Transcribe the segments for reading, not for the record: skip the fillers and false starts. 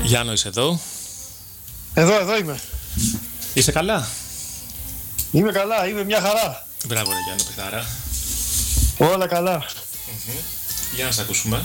Γιάννο, είσαι εδώ? Εδώ είμαι. Είσαι καλά? Είμαι καλά, είμαι μια χαρά. Μπράβο ρε Γιάννο, παιχτάρα. Όλα καλά. Για να σε ακούσουμε.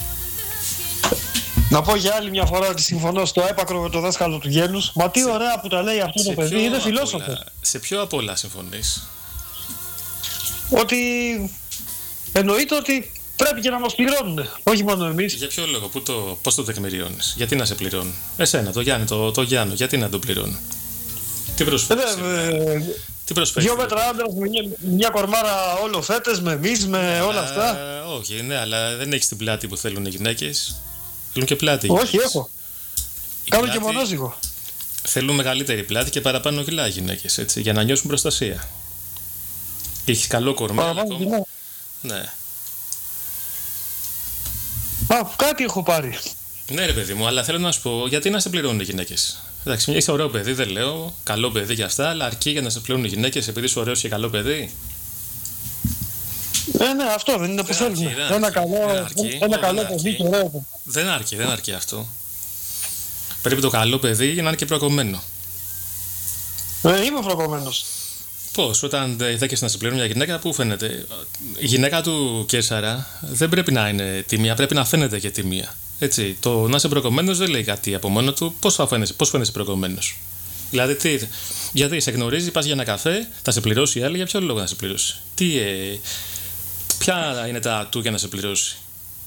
Να πω για άλλη μια φορά ότι συμφωνώ στο έπακρο με το δάσκαλο του Γένους. Μα τι ωραία που τα λέει αυτό το παιδί, είναι φιλόσοφο. Σε ποιο απ' όλα συμφωνείς? Ότι εννοείται ότι πρέπει και να μας πληρώνουν, όχι μόνο εμείς. Για ποιο λόγο, πώς το τεκμηριώνεις? Γιατί να σε πληρώνουν? Εσένα, το Γιάννη, το Γιάννο, γιατί να τον πληρώνουν? Τι προσφέρεις? Τι προσφέρεις? 2 μέτρα άντρας με μια κορμάρα όλο φέτες, με εμείς, με όλα αυτά. Όχι, ναι, αλλά δεν έχεις την πλάτη που θέλουν οι γυναίκες. Θέλουν και πλάτη. Όχι, έχω. Κάνω και μονόζυγο. Θέλουν μεγαλύτερη πλάτη και παραπάνω κιλά οι γυναίκες, έτσι, για να νιώσουν προστασία. Έχεις καλό κορμί. Ναι. Κάτι έχω πάρει. Ναι, ρε παιδί μου, αλλά θέλω να σου πω, γιατί να σε πληρώνουν οι γυναίκες? Εντάξει, είσαι ωραίο παιδί, δεν λέω. Καλό παιδί για αυτά, αλλά αρκεί για να σε πληρώνουν οι γυναίκες επειδή είσαι ωραίος και καλό παιδί? Ναι, αυτό δεν είναι που θέλουμε. Ένα καλό παιδί και ωραίο. Δεν αρκεί αυτό. Πρέπει το καλό παιδί για να είναι και προκομμένο. Είμαι προκομμένος. Πώς, όταν δέχεσαι να σε πληρώνει μια γυναίκα, πού φαίνεται? Η γυναίκα του Κέσσαρα δεν πρέπει να είναι τιμία, πρέπει να φαίνεται και τιμία. Έτσι, το να είσαι προκομμένος δεν λέει κάτι από μόνο του. Πώς φαίνεσαι προκομμένος? Δηλαδή, γιατί σε γνωρίζει, πας για ένα καφέ, θα σε πληρώσει η άλλη, για ποιο λόγο να σε πληρώσει? Ποια είναι τα ατού για να σε πληρώσει?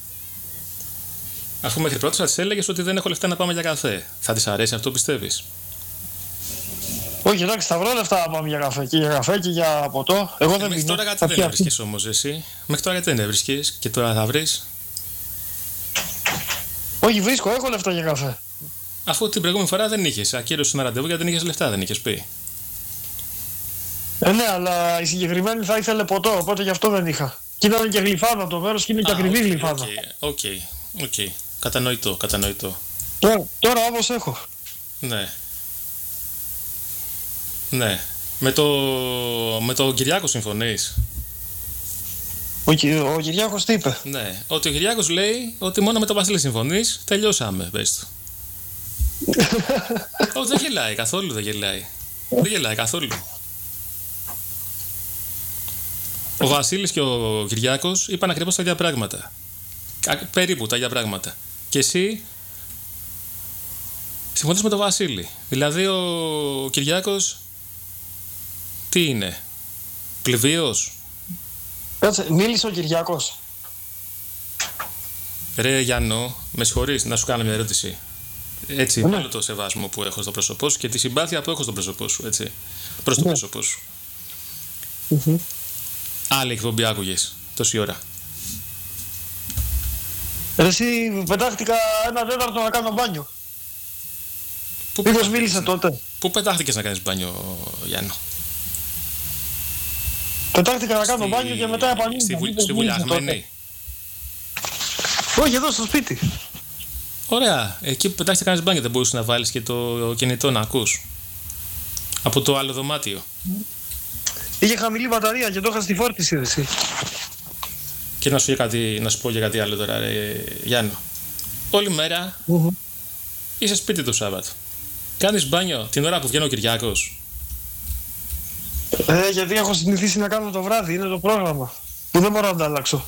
Αφού μέχρι πρώτη θα της έλεγες ότι δεν έχω λεφτά να πάμε για καφέ, θα της αρέσει αυτό, πιστεύεις? Όχι, εντάξει, θα βρω λεφτά να πάμε για καφέ και για ποτό. Εγώ δεν μέχρι τώρα γιατί δεν έβρισκες όμως εσύ? Μέχρι τώρα γιατί δεν έβρισκες και τώρα θα βρεις? Όχι, βρίσκω, έχω λεφτά για καφέ. Αφού την προηγούμενη φορά δεν είχες, ακύρωσες ένα ραντεβού γιατί δεν είχες λεφτά, δεν είχες πει? Ναι, αλλά η συγκεκριμένη θα ήθελε ποτό, οπότε γι' αυτό δεν είχα. Και ήταν και γλυφάδα το μέρος και είναι και ακριβή γλυφάδα. Οκ. Κατανοητό. Τώρα όμως έχω. Ναι. Με το Κυριάκο συμφωνείς? Ο Κυριάκος τι είπε? Ναι. Ότι ο Κυριάκος λέει ότι μόνο με τον Βασίλη συμφωνείς, τελειώσαμε, πες του. Όχι, δεν γελάει καθόλου, δεν γελάει καθόλου. Ο Βασίλης και ο Κυριάκος είπαν ακριβώς τα ίδια πράγματα. Περίπου τα ίδια πράγματα. Και εσύ συμφωνείς με τον Βασίλη. Δηλαδή ο Κυριάκος τι είναι? Πληβίος? Κάτσε, μίλησε ο Κυριάκος. Ρε Γιάννο, με συγχωρείς να σου κάνω μια ερώτηση. Έτσι, όλο το σεβασμό που έχω στο πρόσωπό σου και τη συμπάθεια που έχω στο πρόσωπό σου, έτσι. Προς το πρόσωπό σου. Άλλη εκπομπή άκουγες τόση ώρα? Εσύ πετάχτηκα 1/4 να κάνω μπάνιο. Μήπως μίλησε τότε? Πού πετάχτηκες να κάνεις μπάνιο, Γιάννο? Πετάχτηκα να κάνω μπάνιο και μετά επανήλθα. Στη Βουλιαγμένη? Όχι, εδώ στο σπίτι. Ωραία. Εκεί που πετάχτηκες να κάνεις μπάνιο δεν μπορούσες να βάλεις και το κινητό να ακούς? Από το άλλο δωμάτιο. Είχε χαμηλή μπαταρία και το είχα στη φόρτιση, εσύ. Και να σου πω για κάτι άλλο τώρα, ρε Γιάννο. Όλη μέρα είσαι σπίτι το Σάββατο. Κάνεις μπάνιο την ώρα που βγαίνει ο Κυριάκος? Γιατί έχω συνηθίσει να κάνω το βράδυ, είναι το πρόγραμμα που δεν μπορώ να το αλλάξω.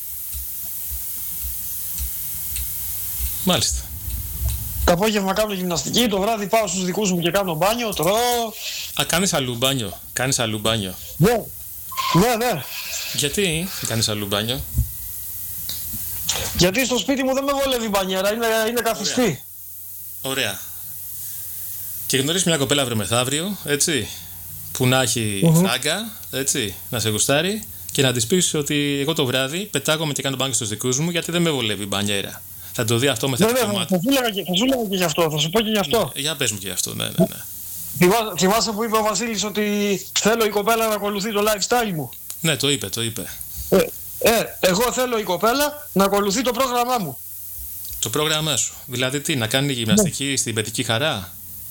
Μάλιστα. Το απόγευμα κάνω γυμναστική, το βράδυ πάω στους δικούς μου και κάνω μπάνιο, τρώω. Κάνεις αλλού μπάνιο? Ναι. Γιατί κάνεις αλλού μπάνιο? Γιατί στο σπίτι μου δεν με βολεύει μπανιέρα, είναι καθιστή. Ωραία. Και γνωρίζεις μια κοπέλα αύριο μεθαύριο, έτσι, που να έχει φράγκα, έτσι, να σε γουστάρει και να της πεις ότι εγώ το βράδυ πετάγομαι και κάνω μπάνιο στους δικούς μου γιατί δεν με βολεύει μπανιέρα. Θα το δει αυτό με θετικό μάτι. Θα σου λέγα και γι' αυτό, θα σου πω και γι' αυτό. Για πες μου και γι' αυτό, ναι. Θυμάσαι που είπε ο Βασίλης ότι θέλω η κοπέλα να ακολουθεί το lifestyle μου? Ναι, το είπε. Εγώ θέλω η κοπέλα να ακολουθεί το πρόγραμμά μου. Το πρόγραμμά σου? Δηλαδή τι, να κάνει γυμναστική στην παιδική χαρά?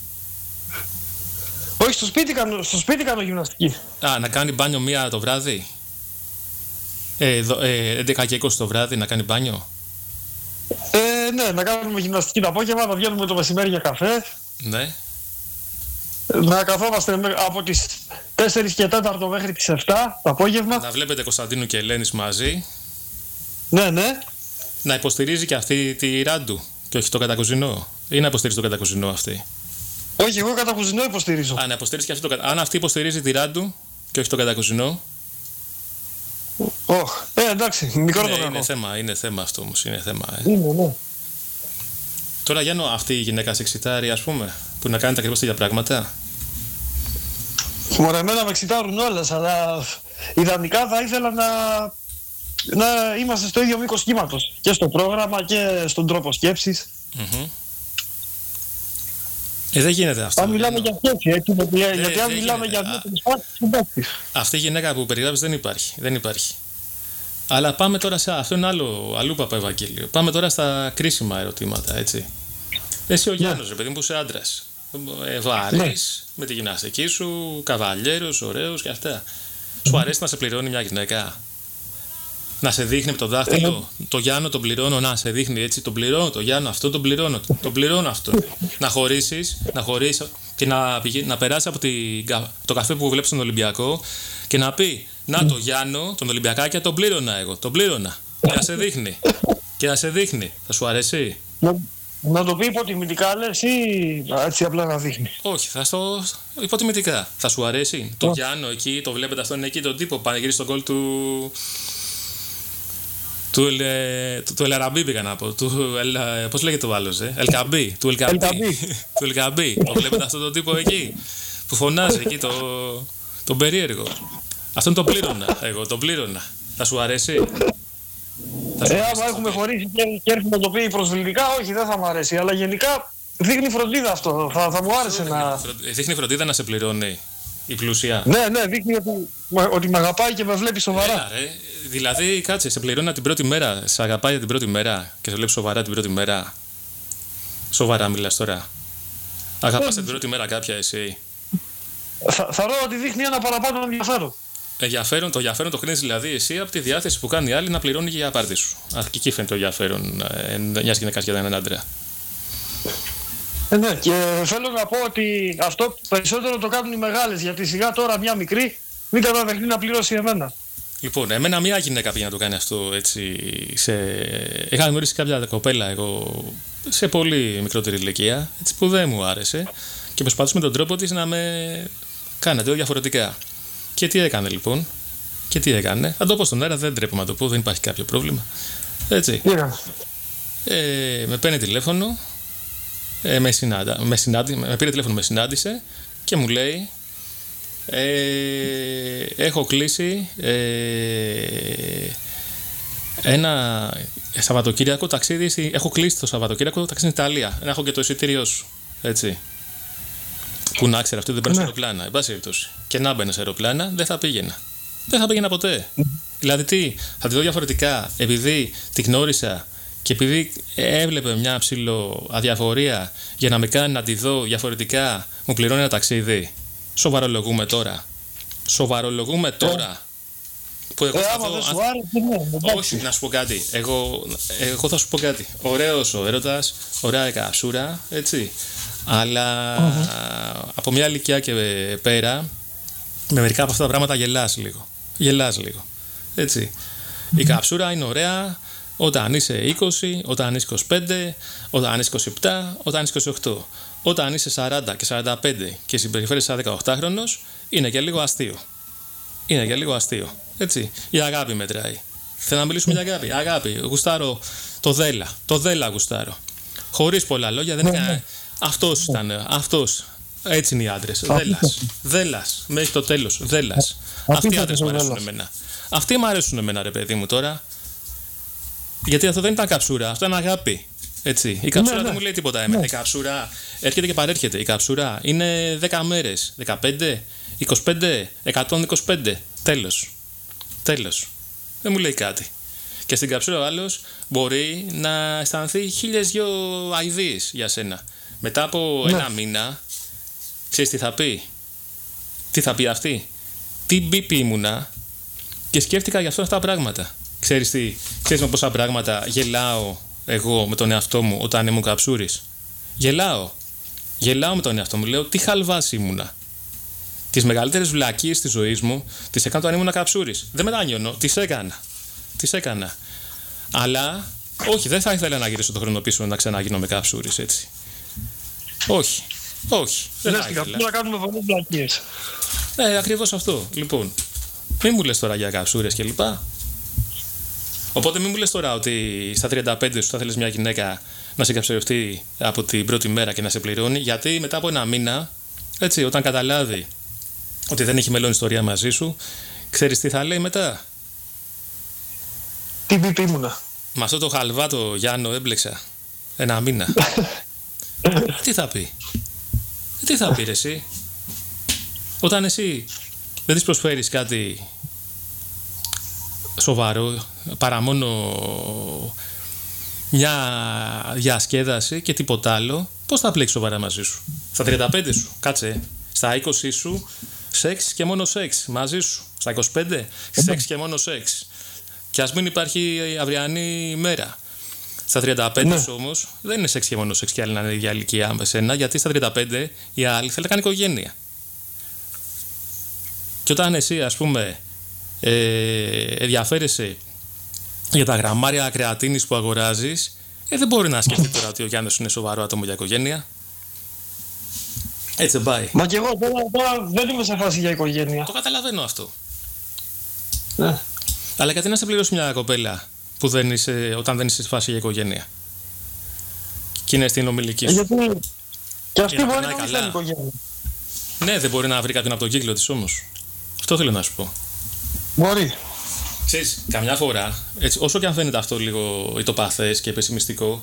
Όχι, στο σπίτι κάνω γυμναστική. Να κάνει μπάνιο 1 το βράδυ? 11 και 20 το βράδυ να κάνει μπάνιο? Ναι, Ναι, να κάνουμε γυμναστική το απόγευμα, να βγαίνουμε το μεσημέρι για καφέ. Ναι. Να καθόμαστε από τις 4 και 4 μέχρι τις 7 το απόγευμα. Να βλέπετε Κωνσταντίνου και Ελένης μαζί. Ναι, ναι. Να υποστηρίζει και αυτή τη Ράντου και όχι το κατακουζινό. Ή να υποστηρίζει το κατακουζινό αυτή. Όχι, εγώ κατακουζινό υποστηρίζω. Να υποστηρίζει και αυτή αν αυτή υποστηρίζει τη Ράντου και όχι το κατακουζινό. Εντάξει, μικρό το κακό. Είναι θέμα αυτό όμως. Είναι θέμα. Ναι. Τώρα Γιάννο, αυτή η γυναίκα σε εξητάρει, ας πούμε, που να κάνετε ακριβώς τέτοια πράγματα. Μωρέ, εμένα με εξητάρουν όλες, αλλά ιδανικά θα ήθελα να είμαστε στο ίδιο μήκος κύματος. Και στο πρόγραμμα και στον τρόπο σκέψης. Δεν γίνεται αυτό. Αν μιλάμε για σκέψη, έτσι, γιατί αν μιλάμε για σκέψη, αυτή η γυναίκα που περιγράφεις δεν υπάρχει. Αλλά πάμε τώρα σε αυτό είναι αλλού Παπαευαγγέλιο. Πάμε τώρα στα κρίσιμα ερωτήματα, έτσι. Εσύ ο Γιάννος, ρε παιδί μου, που είσαι άντρας. Βαρύς, με τη γυμναστική σου, καβαλιέρος, ωραίος και αυτά. Σου αρέσει να σε πληρώνει μια γυναίκα? Να σε δείχνει με το δάχτυλο. Το Γιάννο τον πληρώνω, να σε δείχνει έτσι. Τον πληρώνω, το Γιάννο αυτό τον πληρώνω. Τον πληρώνω αυτό. Να χωρίσεις και να περάσει από το καφέ που βλέπεις στον Ολυμπιακό και να πει: να το Γιάννο, τον Ολυμπιακάκια τον πλήρωνα εγώ. Τον πλήρωνα. Και να σε δείχνει. Και να σε δείχνει. Θα σου αρέσει? Να το πει υποτιμητικά λες ή έτσι απλά να δείχνει? Όχι, θα στο υποτιμητικά. Θα σου αρέσει? Το Γιάννο εκεί, το βλέπετε αυτόν εκεί, τον τύπο πανηγύρι στον γκολ του Ελαραμπή πήγα να πω. Πώς λέγεται ο άλλος, Ελκαμπή. Του Ελκαμπή. Το βλέπετε αυτόν τον τύπο εκεί που φωνάζει εκεί τον περίεργο. Αυτόν τον πλήρωνα. Εγώ τον πλήρωνα. Θα σου αρέσει? Άμα έχουμε χωρίσει και έρθει να το πει προσβλητικά, όχι, δεν θα μου αρέσει. Αλλά γενικά δείχνει φροντίδα αυτό. Θα μου άρεσε να. Δείχνει φροντίδα να σε πληρώνει η πλουσία. Ναι, δείχνει ότι με αγαπάει και με βλέπει σοβαρά. Δηλαδή, κάτσε, σε πληρώνει την πρώτη μέρα, σε αγαπάει την πρώτη μέρα και σε βλέπει σοβαρά την πρώτη μέρα. Σοβαρά μιλάς τώρα? Αγαπάς την πρώτη μέρα κάποια εσύ? Θα ρω ότι δείχνει ένα παραπάνω ενδιαφέρον. Το ενδιαφέρον το χρήνεις δηλαδή εσύ από τη διάθεση που κάνει η άλλη να πληρώνει και για πάρτι σου. Και εκεί φαίνεται το ενδιαφέρον μιας γυναίκας για έναν άντρα. Ναι, και θέλω να πω ότι αυτό περισσότερο το κάνουν οι μεγάλες. Γιατί σιγά τώρα μια μικρή μην καταδεχτεί να πληρώσει εμένα. Λοιπόν, εμένα μια γυναίκα πήγε να το κάνει αυτό έτσι. Είχα γνωρίσει κάποια κοπέλα εγώ σε πολύ μικρότερη ηλικία, έτσι, που δεν μου άρεσε και προσπαθούσε με τον τρόπο της να με κάνει διαφορετικά. Και τι έκανε λοιπόν? Θα το πω στον αέρα, δεν τρέπομαι να το πω, δεν υπάρχει κάποιο πρόβλημα. Έτσι. Με παίρνει τηλέφωνο, με πήρε τηλέφωνο, με συνάντησε και μου λέει: έχω κλείσει ένα Σαββατοκύριακο ταξίδι. Έχω κλείσει το Σαββατοκύριακο ταξίδι στην Ιταλία. Να έχω και το εισιτήριό σου. Έτσι. Που να ξέρω, αυτό δεν παίρνει αεροπλάνα. Εν πάση περιπτώσει. Και να μπαίνω σε αεροπλάνα, δεν θα πήγαινα. Δεν θα πήγαινα ποτέ. Δηλαδή, τι, θα τη δω διαφορετικά επειδή τη γνώρισα και επειδή έβλεπε μια ψηλό αδιαφορία για να με κάνει να τη δω διαφορετικά, μου πληρώνει ένα ταξίδι? Σοβαρολογούμε τώρα. Που εγώ θα δω. Όχι, να σου πω κάτι. Εγώ θα σου πω κάτι. Ωραίος ο έρωτας, ωραία η καψούρα, έτσι. Αλλά από μια ηλικία και πέρα, με μερικά από αυτά τα πράγματα γελάς λίγο. Έτσι. Η καψούρα είναι ωραία όταν είσαι 20, όταν είσαι 25, όταν είσαι 27, όταν είσαι 28. Όταν είσαι 40 και 45 και συμπεριφέρεσαι σαν 18χρονος, είναι και λίγο αστείο. Έτσι. Η αγάπη μετράει. Θέλω να μιλήσουμε για αγάπη. Αγάπη. Γουστάρω το δέλα γουστάρω. Χωρίς πολλά λόγια, δεν είναι. Αυτός ήταν. Έτσι είναι οι άντρες. Δέλας. Μέχρι το τέλος. Δέλας. Αυτοί οι άντρες μου αρέσουν εμένα. Αυτοί μου αρέσουν εμένα, ρε παιδί μου τώρα. Γιατί αυτό δεν ήταν καψούρα, αυτό είναι αγάπη. Έτσι. Η καψούρα δεν μου λέει τίποτα εμένα. Η καψούρα έρχεται και παρέρχεται. Η καψούρα είναι 10 μέρες. 15, 25, 125. Τέλος. Δεν μου λέει κάτι. Και στην καψούρα ο άλλος μπορεί να αισθανθεί 1002 αηδίες για σένα. Μετά από ένα μήνα, ξέρεις τι θα πει? Τι θα πει αυτή? Τι μπίπη ήμουνα και σκέφτηκα για αυτά τα πράγματα. Ξέρεις με πόσα πράγματα γελάω εγώ με τον εαυτό μου όταν ήμουν καψούρης? Γελάω με τον εαυτό μου. Λέω τι χαλβάς ήμουνα. Τις μεγαλύτερες βλακίες της ζωής μου τις έκανα όταν ήμουν καψούρης. Δεν μετανιώνω, τις έκανα. Αλλά όχι, δεν θα ήθελα να γυρίσω το χρόνο πίσω να ξαναγίνω με καψούρης, έτσι. Όχι. Δεν θα ήθελα. Να κάνουμε πολλές βλακίες. Ακριβώς αυτό. Λοιπόν, μην μου λες τώρα για καψούρες κλπ. Οπότε μην μου λες τώρα ότι στα 35 σου θα θέλεις μια γυναίκα να σε καψουρευτεί από την πρώτη μέρα και να σε πληρώνει, γιατί μετά από ένα μήνα, έτσι, όταν καταλάβει ότι δεν έχει μέλλον ιστορία μαζί σου, ξέρεις τι θα λέει μετά? Τι πιπί ήμουνα. Με αυτό το χαλβάτο Γιάννο έμπλεξα ένα μήνα. Τι θα πει? Τι θα πει ρε εσύ? Όταν εσύ δεν της προσφέρεις κάτι σοβαρό, παρά μόνο μια διασκέδαση και τίποτα άλλο, πώς θα πλέξει σοβαρά μαζί σου? Στα 35 σου, κάτσε. Στα 20 σου, σεξ και μόνο σεξ μαζί σου. Στα 25, σεξ και μόνο σεξ. Και ας μην υπάρχει αυριανή ημέρα. Στα 35 σου όμως, δεν είναι σεξ και μόνο σεξ και άλλη να είναι για ηλικία με σένα, γιατί στα 35 η άλλη θέλει να κάνει οικογένεια. Και όταν εσύ, ας πούμε, ενδιαφέρεσαι για τα γραμμάρια κρεατίνης που αγοράζεις, δεν μπορεί να σκεφτεί τώρα ότι ο Γιάννος είναι σοβαρό άτομο για οικογένεια. Έτσι πάει. Μα και εγώ τώρα δεν είμαι σε φάση για οικογένεια. Το καταλαβαίνω αυτό. Ναι. Αλλά γιατί να σε πληρώσει μια κοπέλα που δεν είσαι, όταν δεν είσαι σε φάση για οικογένεια? Και είναι στην ομιλική σου. Γιατί και αυτή Για να μπορεί να περνάει μην καλά. θέλει οικογένεια. Ναι, δεν μπορεί να βρει κάποιον από τον κύκλο της όμως. Αυτό θέλω να σου πω. Μπορεί. Ξέρεις, καμιά φορά, έτσι, όσο και αν φαίνεται αυτό λίγο ητοπαθές και πεσημιστικό,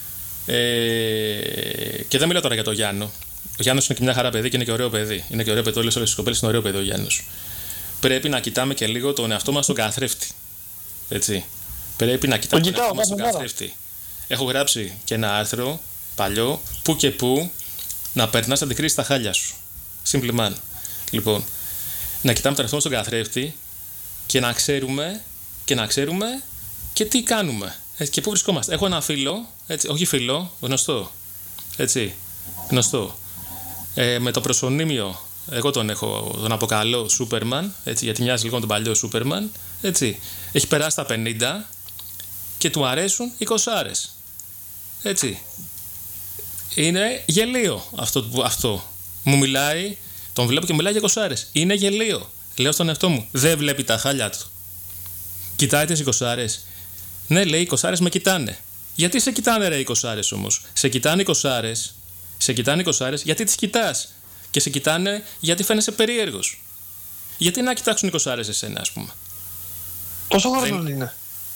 και δεν μιλάω τώρα για τον Γιάννο. Ο Γιάννος είναι και μια χαρά παιδί και είναι και ωραίο παιδί. Είναι και ωραίο παιδί, όλες τις κοπέλες είναι ωραίο παιδί ο Γιάννος. Πρέπει να κοιτάμε και λίγο τον εαυτό μας στον καθρέφτη. Έτσι. Πρέπει να κοιτάμε τον εαυτό μας στον καθρέφτη. Έχω γράψει και ένα άρθρο παλιό, που και που να περνάς αντικρίσεις στα χάλια σου. Simple man. Λοιπόν, να κοιτάμε τον εαυτό μας στον καθρέφτη και να ξέρουμε και τι κάνουμε. Έτσι, και πού βρισκόμαστε. Έχω ένα φίλο, έτσι, όχι φίλο, γνωστό. Έτσι, γνωστό. Με το προσωνύμιο, εγώ τον αποκαλώ Σούπερμαν, έτσι, γιατί μοιάζει λίγο με τον παλιό Σούπερμαν. Έτσι. Έχει περάσει τα 50 και του αρέσουν οι κοσάρες. Έτσι. Είναι γελίο αυτό. Μου μιλάει, τον βλέπω και μιλάει για κοσάρες. Είναι γελίο. Λέω στον εαυτό μου, δεν βλέπει τα χάλια του. Κοιτάει τις κοσάρες. Ναι, λέει, οι κοσάρες με κοιτάνε. Γιατί σε κοιτάνε ρε οι κοσάρες όμως? Σε κοιτάνε οι κοσάρες γιατί τις κοιτάς. Και σε κοιτάνε γιατί φαίνεσαι περίεργος. Γιατί να κοιτάξουν οι κοσάρες εσένα, ας πούμε? Πόσο χρόνο είναι?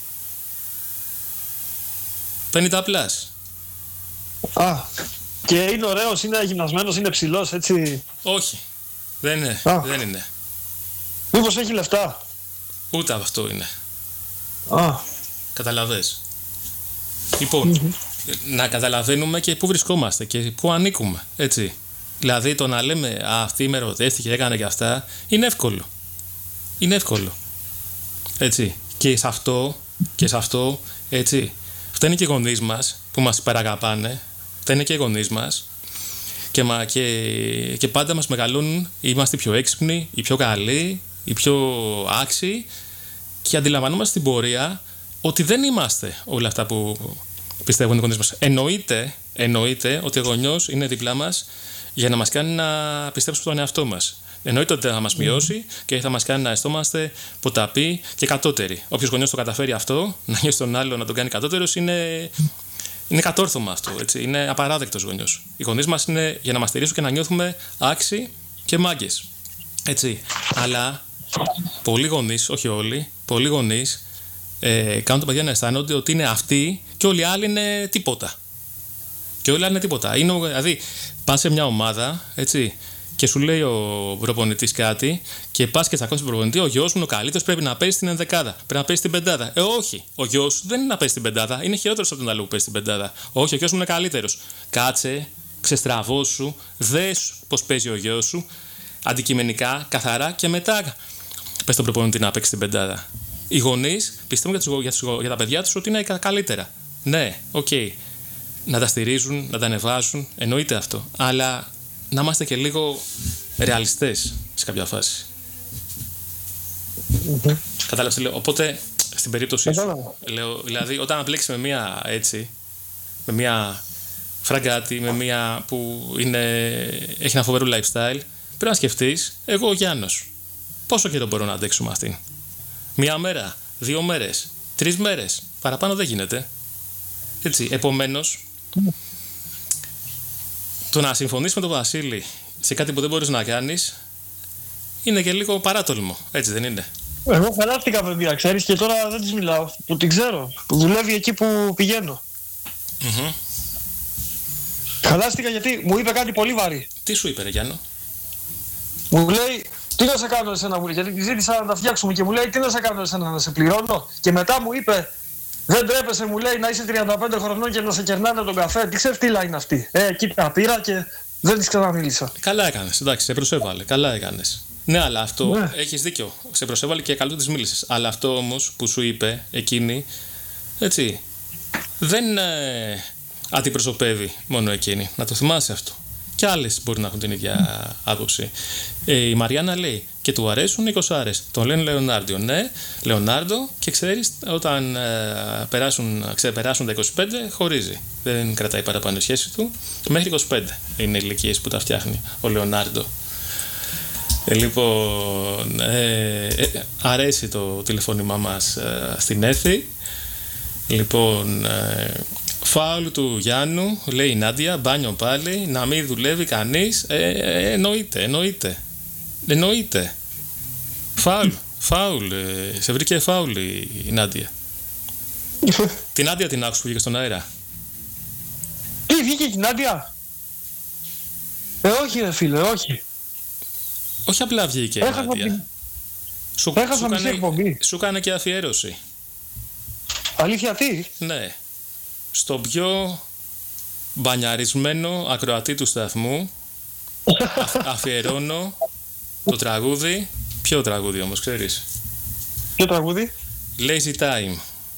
50 πλάς. Α, και είναι ωραίος, είναι αγυμνασμένος, είναι ψηλός, έτσι? Όχι, δεν είναι. Μήπως έχει λεφτά? Ούτε αυτό είναι. Α. Καταλαβες. Λοιπόν, να καταλαβαίνουμε και πού βρισκόμαστε και πού ανήκουμε, έτσι. Δηλαδή το να λέμε αυτή με ερωτεύτηκε, έκανε και αυτά, είναι εύκολο. Είναι εύκολο. Έτσι. Και σε αυτό, έτσι, φταίνε και οι γονείς μας που μας υπεραγαπάνε, φταίνε και οι γονείς μας και πάντα μας μεγαλώνουν, είμαστε οι πιο έξυπνοι, οι πιο καλοί, οι πιο άξιοι και αντιλαμβανόμαστε στην πορεία ότι δεν είμαστε όλα αυτά που πιστεύουν οι γονείς μας. Εννοείται ότι ο γονιός είναι δίπλα μας για να μας κάνει να πιστέψουμε στον εαυτό μας. Εννοείται ότι θα μας μειώσει και θα μας κάνει να αισθόμαστε ποταποί και κατώτεροι. Όποιος γονιός το καταφέρει αυτό, να νιώσει τον άλλο να τον κάνει κατώτερος, είναι κατόρθωμα αυτό. Έτσι. Είναι απαράδεκτος γονιός. Οι γονείς μας είναι για να μας στηρίζουν και να νιώθουμε άξιοι και μάγκες. Έτσι. Αλλά πολλοί γονείς, όχι όλοι, πολλοί γονείς κάνουν τα παιδιά να αισθάνονται ότι είναι αυτοί και όλοι οι άλλοι είναι τίποτα. Και όλοι οι άλλοι είναι τίποτα. Δηλαδή, πας σε μια ομάδα, έτσι, και σου λέει ο προπονητής κάτι, και πας και τσακώνεις τον προπονητή, ο γιος μου ο καλύτερος, πρέπει να παίζει στην ενδεκάδα. Πρέπει να παίζει στην πεντάδα. Όχι. Ο γιος σου δεν είναι να παίζει στην πεντάδα. Είναι χειρότερος από τον άλλο που παίζει στην πεντάδα. Όχι, ο γιος μου είναι καλύτερος. Κάτσε, ξεστραβώσου, δες πώς παίζει ο γιος σου, αντικειμενικά, καθαρά, και μετά πες τον προπονητή να παίξει στην πεντάδα. Οι γονείς πιστεύουν για τα παιδιά τους ότι είναι καλύτερα. Ναι, οκ. Να τα στηρίζουν, να τα ανεβάζουν, εννοείται αυτό. Αλλά να είμαστε και λίγο ρεαλιστές σε κάποια φάση. Κατάλαβες τι λέω. Οπότε, στην περίπτωση σου, λέω, δηλαδή, όταν απλέξεις με μία έτσι, με μία φραγκάτη, με μία που έχει ένα φοβερό lifestyle, πρέπει να σκεφτείς, εγώ ο Γιάννος, πόσο καιρό μπορώ να αντέξω με αυτήν? 1 μέρα, 2 μέρες, 3 μέρες, παραπάνω δεν γίνεται. Έτσι, επομένως, το να συμφωνείς με τον Βασίλη σε κάτι που δεν μπορείς να κάνεις είναι και λίγο παράτολμο, έτσι δεν είναι? Εγώ χαλάστηκα παιδιά, ξέρεις, και τώρα δεν της μιλάω, που την ξέρω, που δουλεύει εκεί που πηγαίνω. Χαλάστηκα γιατί μου είπε κάτι πολύ βαρύ. Τι σου είπε ρε Γιάννο? Μου λέει, τι να σε κάνω εσένα, μου λέει, γιατί τη ζήτησα να τα φτιάξουμε και μου λέει, τι να σε κάνω εσένα, να σε πληρώνω? Και μετά μου είπε, δεν τρέπεσαι, μου λέει, να είσαι 35 χρονών και να σε κερνάνε τον καφέ. Τι ξεφτύλα είναι αυτή? Κοίτα, πήρα και δεν της ξαναμίλησα. Καλά έκανες, εντάξει, σε προσέβαλε, καλά έκανες. Ναι, αλλά αυτό έχεις δίκιο. Σε προσέβαλε και καλό της μίλησες. Αλλά αυτό όμως που σου είπε εκείνη, έτσι, δεν αντιπροσωπεύει μόνο εκείνη. Να το θυμάσαι αυτό. Και άλλες μπορεί να έχουν την ίδια άποψη. Η Μαριάννα λέει και του αρέσουν οι κοσάρες. Τον λένε Λεωνάρντιο. Ναι, Λεωνάρντο, και ξέρεις, όταν ξεπεράσουν τα 25, χωρίζει. Δεν κρατάει παραπάνω η σχέση του. Μέχρι 25 είναι οι ηλικίες που τα φτιάχνει ο Λεωνάρντο. Λοιπόν, αρέσει το τηλεφώνημά μας στην Έφη. Λοιπόν, φάουλ του Γιάννου, λέει η Νάντια, μπάνιο πάλι, να μην δουλεύει κανείς. Εννοείται. Φάουλ, σε βρήκε φάουλ η Νάντια. Την Νάντια την άκουσα που βγήκε στον αέρα. Τι, βγήκε η Νάντια? Όχι ρε φίλε, όχι. Όχι απλά βγήκε η Νάντια. Σου έκανε και αφιέρωση. Αλήθεια, τι? Ναι. Στο πιο μπανιαρισμένο ακροατή του σταθμού αφιερώνω το τραγούδι. Ποιο τραγούδι όμως, ξέρεις? Ποιο τραγούδι? Lazy Time.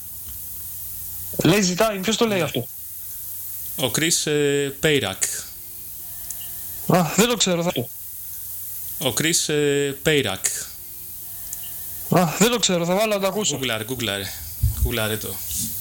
Lazy Time, ποιος το λέει αυτό? Ο Chris Payrack. Δεν το ξέρω, θα το. Ο Chris Payrack. Δεν το ξέρω, θα βάλω να το ακούσω. Γκουγκλάρε το.